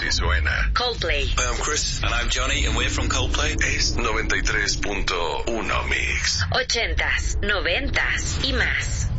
así suena. Coldplay. Hi, I'm Chris. And I'm Johnny, and we're from Coldplay. Es 93.1 Mix. 80s, 90s y más.